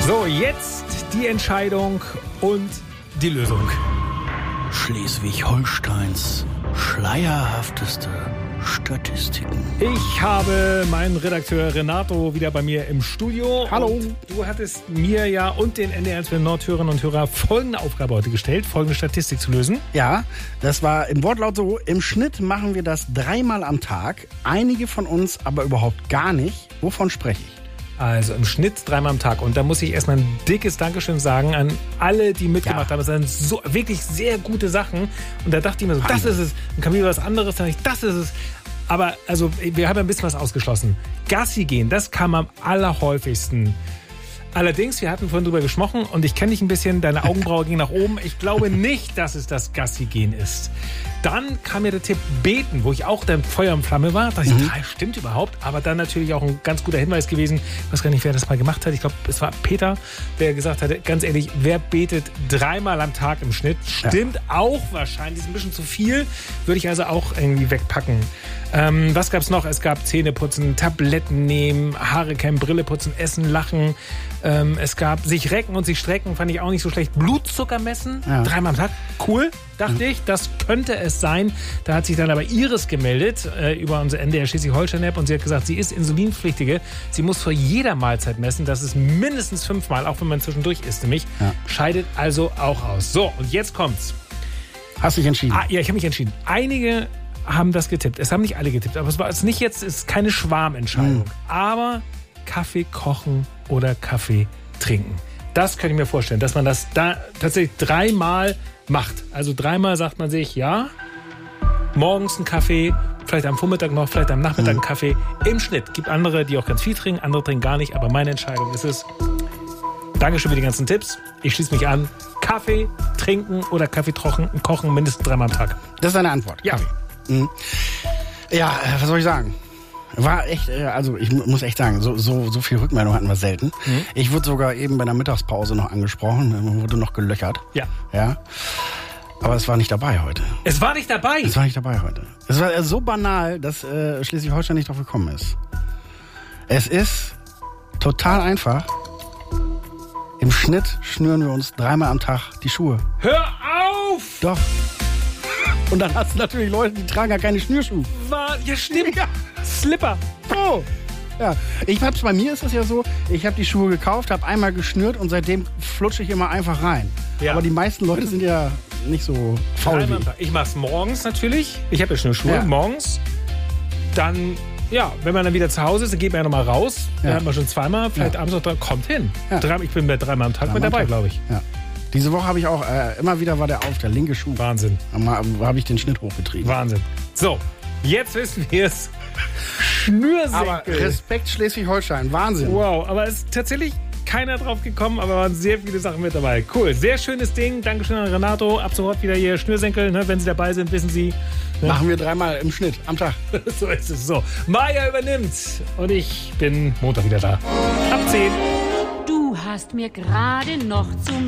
So, jetzt die Entscheidung und die Lösung. Schleswig-Holsteins schleierhafteste Statistiken. Ich habe meinen Redakteur Renato wieder bei mir im Studio. Hallo. Und du hattest mir ja und den NDR Nord-Hörerinnen und Hörer folgende Aufgabe heute gestellt, folgende Statistik zu lösen. Ja, das war im Wortlaut so, im Schnitt machen wir das 3-mal am Tag. Einige von uns aber überhaupt gar nicht. Wovon spreche ich? Also im Schnitt 3-mal am Tag. Und da muss ich erstmal ein dickes Dankeschön sagen an alle, die mitgemacht haben. Das sind so wirklich sehr gute Sachen. Und da dachte ich mir so, das ist es. Dann kam wieder was anderes, dann dachte ich, das ist es. Aber also, wir haben ein bisschen was ausgeschlossen. Gassi gehen, das kam am allerhäufigsten. Allerdings, wir hatten vorhin drüber gesprochen und ich kenne dich ein bisschen, deine Augenbraue ging nach oben. Ich glaube nicht, dass es das Gassi-Gehen ist. Dann kam mir der Tipp Beten, wo ich auch dann Feuer und Flamme war. Da dachte ich, stimmt überhaupt. Aber dann natürlich auch ein ganz guter Hinweis gewesen. Ich weiß gar nicht, wer das mal gemacht hat. Ich glaube, es war Peter, der gesagt hatte, ganz ehrlich, wer betet 3-mal am Tag im Schnitt? Stimmt auch wahrscheinlich. Ist ein bisschen zu viel. Würde ich also auch irgendwie wegpacken. Was gab es noch? Es gab Zähneputzen, Tabletten nehmen, Haare kämmen, Brille putzen, essen, lachen. Es gab sich recken und sich strecken, fand ich auch nicht so schlecht. Blutzucker messen, 3-mal am Tag. Cool, dachte ich, das könnte es sein. Da hat sich dann aber Iris gemeldet über unsere NDR Schleswig-Holstein-App und sie hat gesagt, sie ist Insulinpflichtige. Sie muss vor jeder Mahlzeit messen. Das ist mindestens 5-mal, auch wenn man zwischendurch isst, nämlich. Scheidet also auch aus. So, und jetzt kommt's. Hast du dich entschieden? Ja, ich habe mich entschieden. Einige haben das getippt. Es haben nicht alle getippt, aber es war jetzt nicht jetzt, es ist keine Schwarmentscheidung. Aber Kaffee kochen oder Kaffee trinken. Das könnte ich mir vorstellen, dass man das da tatsächlich 3-mal macht. Also 3-mal sagt man sich, ja, morgens einen Kaffee, vielleicht am Vormittag noch, vielleicht am Nachmittag einen Kaffee. Im Schnitt. Gibt andere, die auch ganz viel trinken, andere trinken gar nicht. Aber meine Entscheidung ist es, Dankeschön für die ganzen Tipps. Ich schließe mich an. Kaffee trinken oder Kaffee kochen mindestens 3-mal am Tag. Das ist deine Antwort? Ja. Kaffee. Ja, was soll ich sagen? War echt, also ich muss echt sagen, so viel Rückmeldung hatten wir selten. Ich wurde sogar eben bei der Mittagspause noch angesprochen, wurde noch gelöchert. Ja. Aber es war nicht dabei heute. Es war nicht dabei? Es war nicht dabei heute. Es war so banal, dass Schleswig-Holstein nicht drauf gekommen ist. Es ist total einfach. Im Schnitt schnüren wir uns 3-mal am Tag die Schuhe. Hör auf! Doch. Und dann hast du natürlich Leute, die tragen gar keine Schnürschuhe. Ja, stimmt. Ja. Slipper. Oh. Ja, bei mir ist es ja so, ich habe die Schuhe gekauft, habe einmal geschnürt und seitdem flutsche ich immer einfach rein. Ja. Aber die meisten Leute sind ja nicht so faul wie ich. Ich mache es morgens natürlich. Ich habe ja Schnürschuhe morgens. Dann, ja, wenn man dann wieder zu Hause ist, dann geht man ja nochmal raus. Dann hat man schon 2-mal, vielleicht abends noch 3. Kommt hin. Ja. Ich bin bei 3-mal am Tag mit dabei, glaube ich. Ja. Diese Woche habe ich auch, immer wieder war der linke Schuh. Wahnsinn. Habe ich den Schnitt hochgetrieben. Wahnsinn. So, jetzt wissen wir es. Schnürsenkel. Aber Respekt Schleswig-Holstein, Wahnsinn. Wow, aber es ist tatsächlich keiner drauf gekommen, aber waren sehr viele Sachen mit dabei. Cool, sehr schönes Ding. Dankeschön an Renato. Ab sofort wieder hier Schnürsenkel. Ne? Wenn Sie dabei sind, wissen Sie. Ne? Machen wir 3-mal im Schnitt am Tag. So ist es so. Maja übernimmt und ich bin Montag wieder da. Ab 10. Du hast mir gerade noch zum